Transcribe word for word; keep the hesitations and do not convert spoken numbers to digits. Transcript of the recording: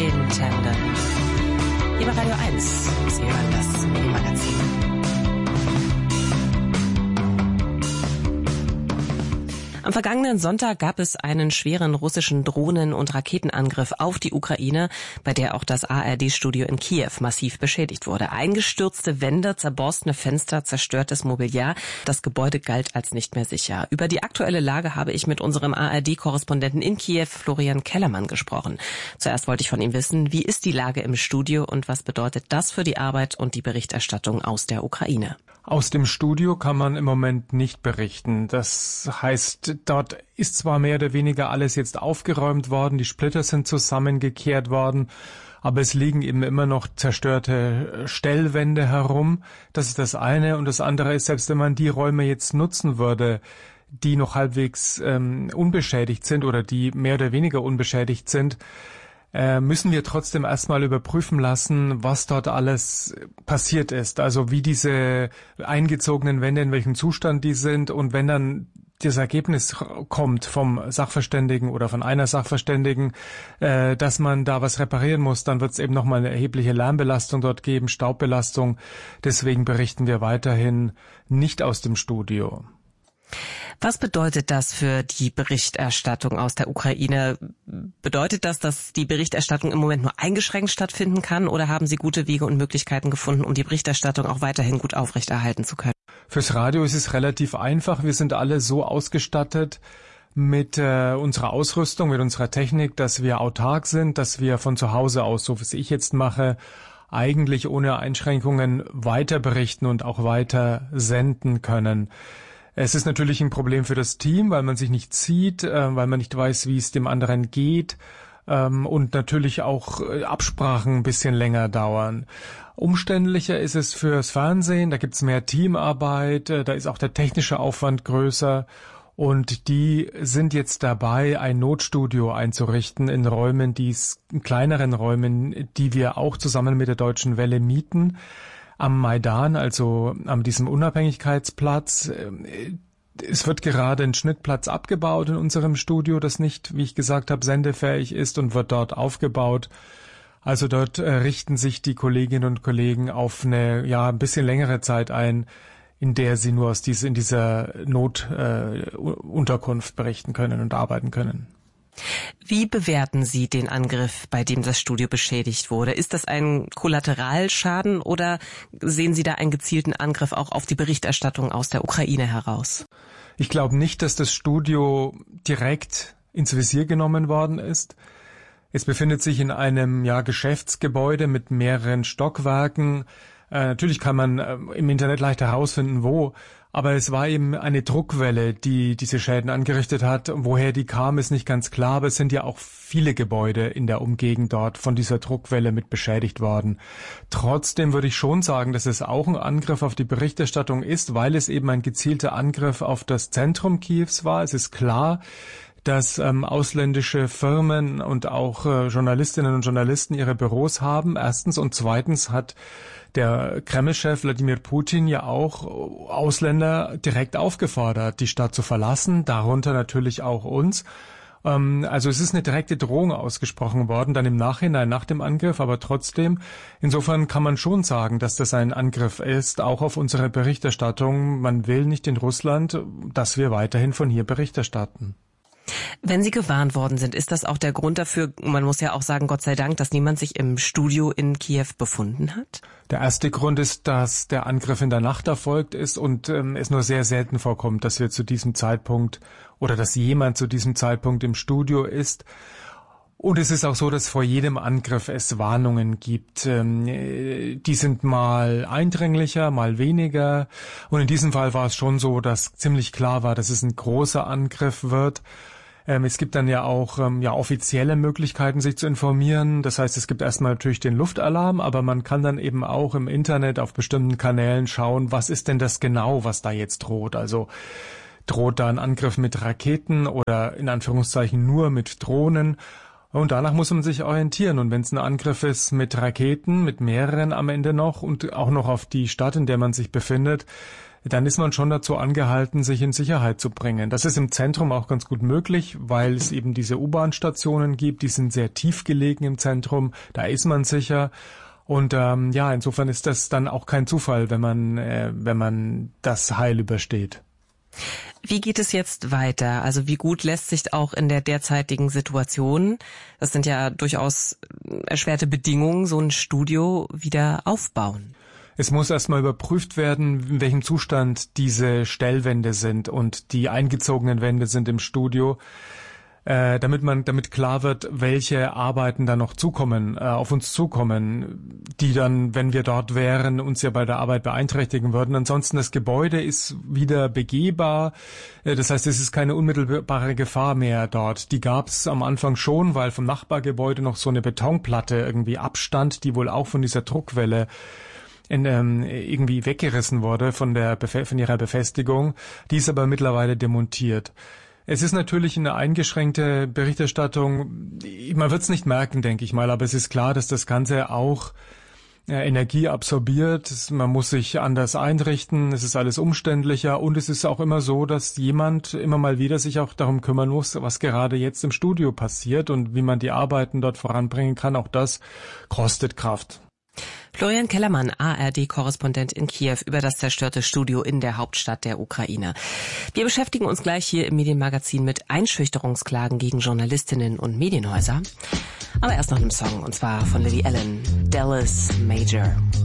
in Tandem. Hier bei Radio eins, Sie hören das Medienmagazin. Am vergangenen Sonntag gab es einen schweren russischen Drohnen- und Raketenangriff auf die Ukraine, bei der auch das A R D-Studio in Kiew massiv beschädigt wurde. Eingestürzte Wände, zerborstene Fenster, zerstörtes Mobiliar. Das Gebäude galt als nicht mehr sicher. Über die aktuelle Lage habe ich mit unserem A R D-Korrespondenten in Kiew, Florian Kellermann, gesprochen. Zuerst wollte ich von ihm wissen, wie ist die Lage im Studio und was bedeutet das für die Arbeit und die Berichterstattung aus der Ukraine? Aus dem Studio kann man im Moment nicht berichten. Das heißt, dort ist zwar mehr oder weniger alles jetzt aufgeräumt worden, die Splitter sind zusammengekehrt worden, aber es liegen eben immer noch zerstörte Stellwände herum. Das ist das eine. Und das andere ist, selbst wenn man die Räume jetzt nutzen würde, die noch halbwegs ähm, unbeschädigt sind oder die mehr oder weniger unbeschädigt sind, müssen wir trotzdem erstmal überprüfen lassen, was dort alles passiert ist. Also wie diese eingezogenen Wände, in welchem Zustand die sind. Und wenn dann das Ergebnis kommt vom Sachverständigen oder von einer Sachverständigen, äh, dass man da was reparieren muss, dann wird es eben nochmal eine erhebliche Lärmbelastung dort geben, Staubbelastung. Deswegen berichten wir weiterhin nicht aus dem Studio. Was bedeutet das für die Berichterstattung aus der Ukraine? Bedeutet das, dass die Berichterstattung im Moment nur eingeschränkt stattfinden kann, oder haben Sie gute Wege und Möglichkeiten gefunden, um die Berichterstattung auch weiterhin gut aufrechterhalten zu können? Fürs Radio ist es relativ einfach. Wir sind alle so ausgestattet mit äh, unserer Ausrüstung, mit unserer Technik, dass wir autark sind, dass wir von zu Hause aus, so wie ich jetzt mache, eigentlich ohne Einschränkungen weiter berichten und auch weiter senden können. Es ist natürlich ein Problem für das Team, weil man sich nicht sieht, äh, weil man nicht weiß, wie es dem anderen geht, ähm, und natürlich auch äh, Absprachen ein bisschen länger dauern. Umständlicher ist es fürs Fernsehen, da gibt's mehr Teamarbeit, äh, da ist auch der technische Aufwand größer, und die sind jetzt dabei, ein Notstudio einzurichten in Räumen, die's, in kleineren Räumen, die wir auch zusammen mit der Deutschen Welle mieten. Am Maidan, also an diesem Unabhängigkeitsplatz. Es wird gerade ein Schnittplatz abgebaut in unserem Studio, das nicht, wie ich gesagt habe, sendefähig ist, und wird dort aufgebaut. Also dort richten sich die Kolleginnen und Kollegen auf eine, ja, ein bisschen längere Zeit ein, in der sie nur aus diese, in dieser Notunterkunft äh, berichten können und arbeiten können. Wie bewerten Sie den Angriff, bei dem das Studio beschädigt wurde? Ist das ein Kollateralschaden oder sehen Sie da einen gezielten Angriff auch auf die Berichterstattung aus der Ukraine heraus? Ich glaube nicht, dass das Studio direkt ins Visier genommen worden ist. Es befindet sich in einem, ja, Geschäftsgebäude mit mehreren Stockwerken. Äh, natürlich kann man äh, im Internet leicht herausfinden, wo. Aber es war eben eine Druckwelle, die diese Schäden angerichtet hat. Woher die kam, ist nicht ganz klar, aber es sind ja auch viele Gebäude in der Umgegend dort von dieser Druckwelle mit beschädigt worden. Trotzdem würde ich schon sagen, dass es auch ein Angriff auf die Berichterstattung ist, weil es eben ein gezielter Angriff auf das Zentrum Kiews war. Es ist klar, dass ähm, ausländische Firmen und auch äh, Journalistinnen und Journalisten ihre Büros haben, erstens. Und zweitens hat der Kreml-Chef Wladimir Putin ja auch Ausländer direkt aufgefordert, die Stadt zu verlassen, darunter natürlich auch uns. Ähm, also es ist eine direkte Drohung ausgesprochen worden, dann im Nachhinein, nach dem Angriff, aber trotzdem. Insofern kann man schon sagen, dass das ein Angriff ist, auch auf unsere Berichterstattung. Man will nicht in Russland, dass wir weiterhin von hier Bericht erstatten. Wenn Sie gewarnt worden sind, ist das auch der Grund dafür, man muss ja auch sagen, Gott sei Dank, dass niemand sich im Studio in Kiew befunden hat? Der erste Grund ist, dass der Angriff in der Nacht erfolgt ist und ähm, es nur sehr selten vorkommt, dass wir zu diesem Zeitpunkt oder dass jemand zu diesem Zeitpunkt im Studio ist. Und es ist auch so, dass vor jedem Angriff es Warnungen gibt. Ähm, die sind mal eindringlicher, mal weniger. Und in diesem Fall war es schon so, dass ziemlich klar war, dass es ein großer Angriff wird. Ähm, es gibt dann ja auch ähm, ja offizielle Möglichkeiten, sich zu informieren. Das heißt, es gibt erstmal natürlich den Luftalarm, aber man kann dann eben auch im Internet auf bestimmten Kanälen schauen, was ist denn das genau, was da jetzt droht. Also droht da ein Angriff mit Raketen oder in Anführungszeichen nur mit Drohnen? Und danach muss man sich orientieren. Und wenn es ein Angriff ist mit Raketen, mit mehreren am Ende noch und auch noch auf die Stadt, in der man sich befindet, dann ist man schon dazu angehalten, sich in Sicherheit zu bringen. Das ist im Zentrum auch ganz gut möglich, weil es eben diese U-Bahn-Stationen gibt, die sind sehr tief gelegen im Zentrum, da ist man sicher. Und ähm, ja, insofern ist das dann auch kein Zufall, wenn man, äh, wenn man das heil übersteht. Wie geht es jetzt weiter? Also wie gut lässt sich auch in der derzeitigen Situation, das sind ja durchaus erschwerte Bedingungen, so ein Studio wieder aufbauen? Es muss erstmal überprüft werden, in welchem Zustand diese Stellwände sind und die eingezogenen Wände sind im Studio, äh, damit man, damit klar wird, welche Arbeiten da noch zukommen, äh, auf uns zukommen, die dann, wenn wir dort wären, uns ja bei der Arbeit beeinträchtigen würden. Ansonsten das Gebäude ist wieder begehbar, äh, das heißt, es ist keine unmittelbare Gefahr mehr dort. Die gab es am Anfang schon, weil vom Nachbargebäude noch so eine Betonplatte irgendwie abstand, die wohl auch von dieser Druckwelle In, ähm, irgendwie weggerissen wurde von der von ihrer Befestigung. Die ist aber mittlerweile demontiert. Es ist natürlich eine eingeschränkte Berichterstattung. Man wird es nicht merken, denke ich mal, aber es ist klar, dass das Ganze auch äh, Energie absorbiert. Man muss sich anders einrichten. Es ist alles umständlicher und es ist auch immer so, dass jemand immer mal wieder sich auch darum kümmern muss, was gerade jetzt im Studio passiert und wie man die Arbeiten dort voranbringen kann. Auch das kostet Kraft. Florian Kellermann, A R D-Korrespondent in Kiew, über das zerstörte Studio in der Hauptstadt der Ukraine. Wir beschäftigen uns gleich hier im Medienmagazin mit Einschüchterungsklagen gegen Journalistinnen und Medienhäuser. Aber erst noch einem Song, und zwar von Lily Allen, Dallas Major.